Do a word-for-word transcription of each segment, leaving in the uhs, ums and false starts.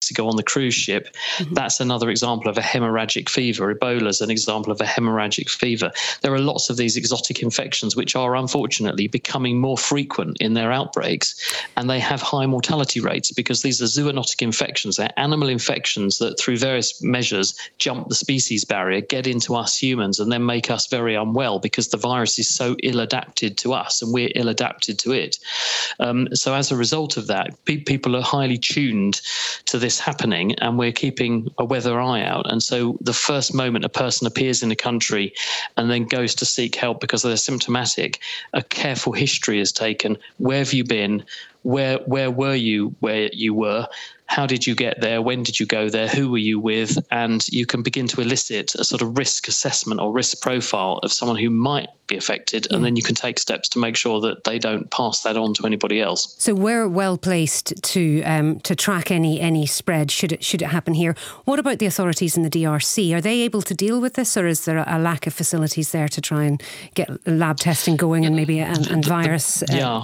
weeks ago on the cruise ship. Mm-hmm. That's another example of a hemorrhagic fever. Ebola is an example of a hemorrhagic fever. There are lots of these exotic infections which are unfortunately becoming more frequent in their outbreaks, and they have high mortality rates because these are zoonotic infections. They're animal infections that through various measures jump the species barrier, get into us humans, and then make us very unwell because the virus is so ill adapted to us and we're ill adapted to it. Um, so as a result of that, pe- people are highly tuned to this happening, and we're keeping a weather eye out. And so the first moment a person appears in a country and then goes to seek help because they're symptomatic, a careful history is taken. Where have you been? Where where were you where you were? How did you get there? When did you go there? Who were you with? And you can begin to elicit a sort of risk assessment or risk profile of someone who might be affected, and then you can take steps to make sure that they don't pass that on to anybody else. So we're well placed to um, to track any any spread should it should it happen here. What about the authorities in the D R C? Are they able to deal with this, or is there a lack of facilities there to try and get lab testing going and maybe and, and virus? Uh, yeah.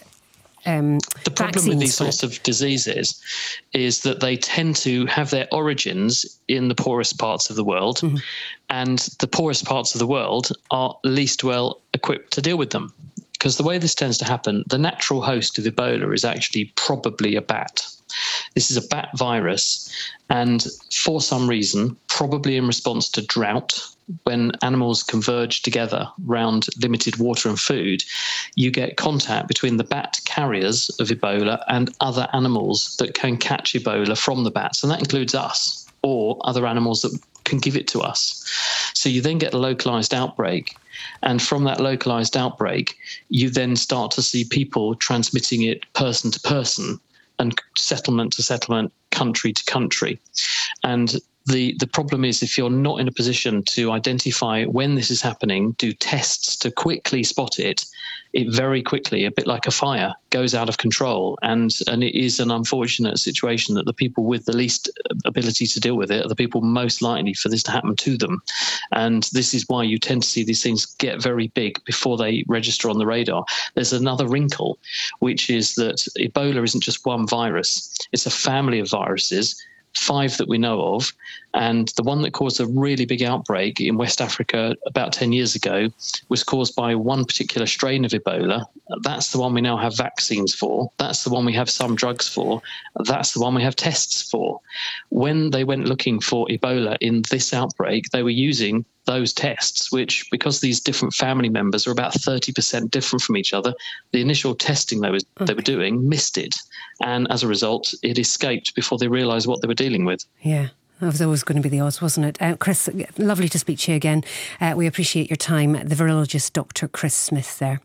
Um, the problem with these sorts of diseases is that they tend to have their origins in the poorest parts of the world, mm-hmm. and the poorest parts of the world are least well equipped to deal with them. Because the way this tends to happen, the natural host of Ebola is actually probably a bat. This is a bat virus, and for some reason, probably in response to drought, when animals converge together around limited water and food, you get contact between the bat carriers of Ebola and other animals that can catch Ebola from the bats, and that includes us or other animals that can give it to us. So you then get a localized outbreak, and from that localized outbreak, you then start to see people transmitting it person to person and settlement to settlement, country to country. And The the problem is, if you're not in a position to identify when this is happening, do tests to quickly spot it, it very quickly, a bit like a fire, goes out of control. And, and it is an unfortunate situation that the people with the least ability to deal with it are the people most likely for this to happen to them. And this is why you tend to see these things get very big before they register on the radar. There's another wrinkle, which is that Ebola isn't just one virus. It's a family of viruses, five that we know of, and the one that caused a really big outbreak in West Africa about ten years ago was caused by one particular strain of Ebola. That's the one we now have vaccines for. That's the one we have some drugs for. That's the one we have tests for. When they went looking for Ebola in this outbreak, they were using those tests, which, because these different family members are about thirty percent different from each other, the initial testing they, was, okay. they were doing missed it. And as a result, it escaped before they realised what they were dealing with. Yeah. That was always going to be the odds, wasn't it? Uh, Chris, lovely to speak to you again. Uh, we appreciate your time. The virologist, Doctor Chris Smith there.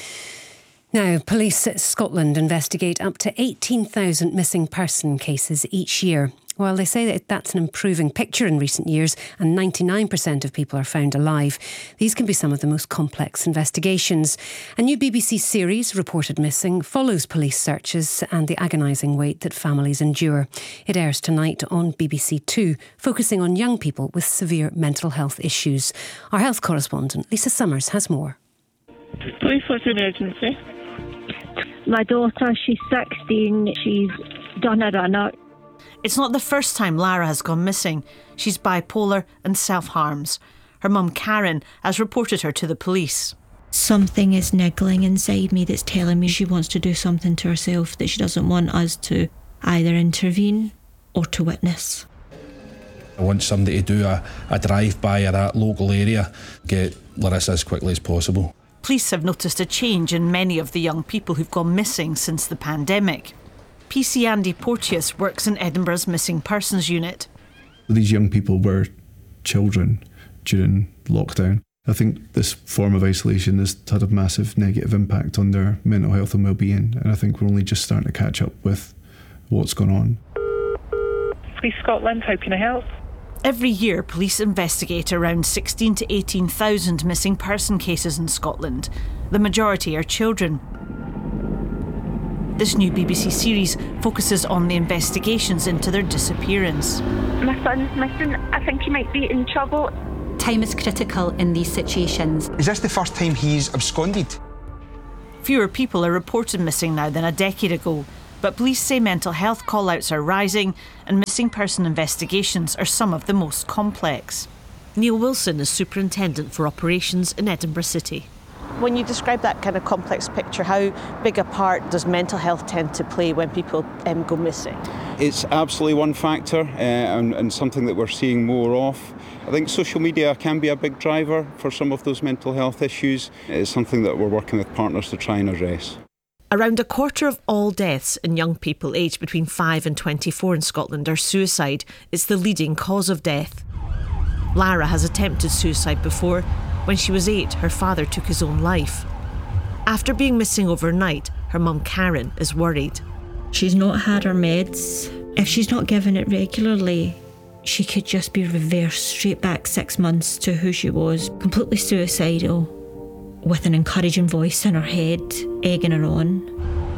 Now, police Scotland investigate up to eighteen thousand missing person cases each year. While they say that that's an improving picture in recent years and ninety-nine percent of people are found alive, these can be some of the most complex investigations. A new B B C series, Reported Missing, follows police searches and the agonising wait that families endure. It airs tonight on B B C Two, focusing on young people with severe mental health issues. Our health correspondent, Lisa Summers, has more. Police, what's an emergency? My daughter, she's sixteen, she's done a run-out. It's not the first time Lara has gone missing. She's bipolar and self-harms. Her mum, Karen, has reported her to the police. Something is niggling inside me that's telling me she wants to do something to herself that she doesn't want us to either intervene or to witness. I want somebody to do a, a drive-by at that local area, get Larissa as quickly as possible. Police have noticed a change in many of the young people who've gone missing since the pandemic. P C Andy Porteous works in Edinburgh's Missing Persons Unit. These young people were children during lockdown. I think this form of isolation has had a massive negative impact on their mental health and well-being, and I think we're only just starting to catch up with what's gone on. Police Scotland, how can I help? Every year, police investigate around sixteen to eighteen thousand missing person cases in Scotland. The majority are children. This new B B C series focuses on the investigations into their disappearance. My son's missing. I think he might be in trouble. Time is critical in these situations. Is this the first time he's absconded? Fewer people are reported missing now than a decade ago, But police say mental health call-outs are rising and missing person investigations are some of the most complex. Neil Wilson is Superintendent for Operations in Edinburgh City. When you describe that kind of complex picture, how big a part does mental health tend to play when people um, go missing? It's absolutely one factor uh, and, and something that we're seeing more of. I think social media can be a big driver for some of those mental health issues. It's something that we're working with partners to try and address. Around a quarter of all deaths in young people aged between five and twenty-four in Scotland are suicide. It's the leading cause of death. Lara has attempted suicide before. When she was eight, her father took his own life. After being missing overnight, her mum Karen is worried. She's not had her meds. If she's not given it regularly, she could just be reversed straight back six months to who she was, completely suicidal, with an encouraging voice in her head, egging her on.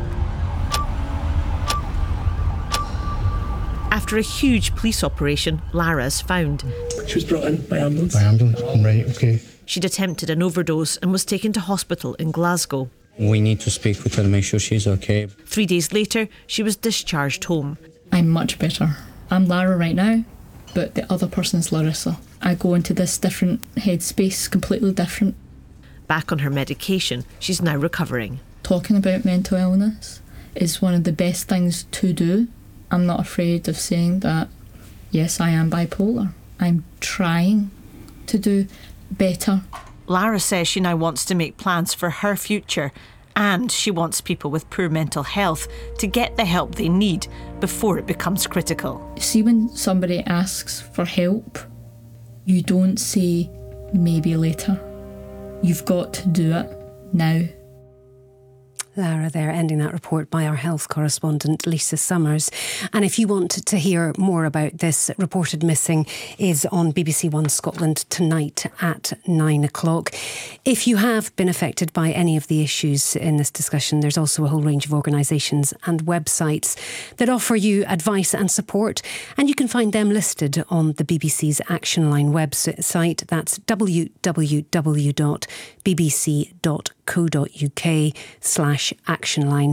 After a huge police operation, Lara is found. She was brought in by ambulance. By ambulance, right, okay. She'd attempted an overdose and was taken to hospital in Glasgow. We need to speak with her to make sure she's okay. Three days later, she was discharged home. I'm much better. I'm Lara right now, but the other person's Larissa. I go into this different headspace, completely different. Back on her medication, she's now recovering. Talking about mental illness is one of the best things to do. I'm not afraid of saying that, yes, I am bipolar. I'm trying to do better. Lara says she now wants to make plans for her future, and she wants people with poor mental health to get the help they need before it becomes critical. See, when somebody asks for help, you don't say maybe later. You've got to do it now. Lara there, ending that report by our health correspondent Lisa Summers. And if you want to hear more about this, Reported Missing is on B B C One Scotland tonight at nine o'clock. If you have been affected by any of the issues in this discussion, there's also a whole range of organisations and websites that offer you advice and support, and you can find them listed on the B B C's Action Line website. That's w w w dot b b c dot co dot u k slash action line,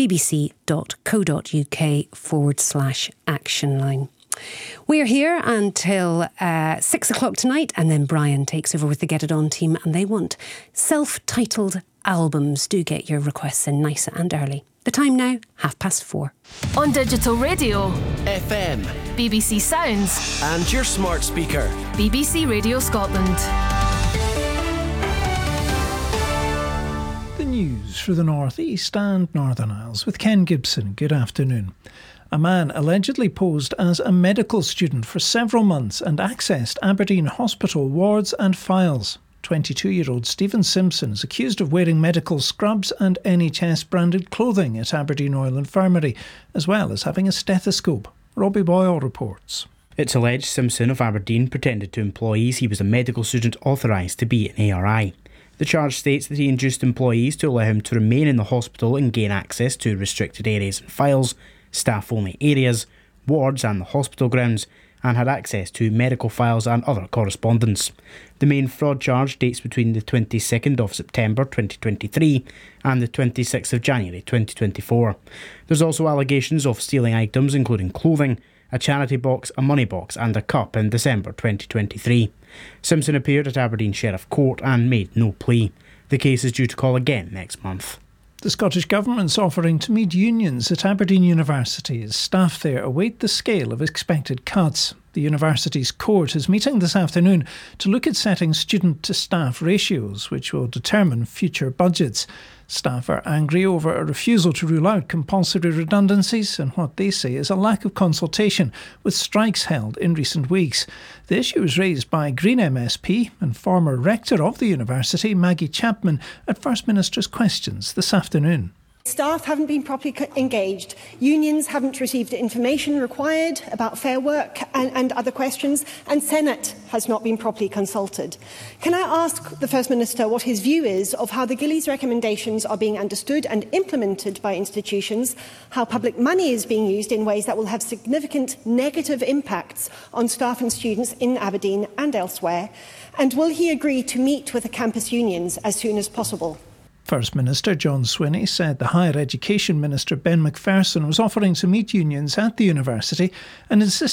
bbc.co.uk forward slash action line. We're here until uh, six o'clock tonight, and then Brian takes over with the Get It On team, and they want self-titled albums. Do get your requests in nice and early. The time now, half past four. On digital radio, F M, B B C Sounds, and your smart speaker, B B C Radio Scotland. The news for the North East and Northern Isles with Ken Gibson. Good afternoon. A man allegedly posed as a medical student for several months and accessed Aberdeen hospital wards and files. twenty-two-year-old Stephen Simpson is accused of wearing medical scrubs and N H S-branded clothing at Aberdeen Royal Infirmary, as well as having a stethoscope. Robbie Boyle reports. It's alleged Simpson of Aberdeen pretended to employees he was a medical student authorised to be an A R I. The charge states that he induced employees to allow him to remain in the hospital and gain access to restricted areas and files, staff-only areas, wards and the hospital grounds, and had access to medical files and other correspondence. The main fraud charge dates between the twenty-second of September twenty twenty-three and the twenty-sixth of January twenty twenty-four. There's also allegations of stealing items including clothing, a charity box, a money box and a cup in December twenty twenty-three. Simpson appeared at Aberdeen Sheriff Court and made no plea. The case is due to call again next month. The Scottish Government's offering to meet unions at Aberdeen University as staff there await the scale of expected cuts. The university's court is meeting this afternoon to look at setting student-to-staff ratios, which will determine future budgets. Staff are angry over a refusal to rule out compulsory redundancies and what they say is a lack of consultation, with strikes held in recent weeks. The issue was raised by Green M S P and former rector of the university, Maggie Chapman, at First Minister's Questions this afternoon. Staff haven't been properly engaged. Unions haven't received information required about Fair Work and, and other questions, and Senate has not been properly consulted. Can I ask the First Minister what his view is of how the Gillies recommendations are being understood and implemented by institutions, how public money is being used in ways that will have significant negative impacts on staff and students in Aberdeen and elsewhere, and will he agree to meet with the campus unions as soon as possible? First Minister John Swinney said the Higher Education Minister Ben McPherson was offering to meet unions at the university and insisted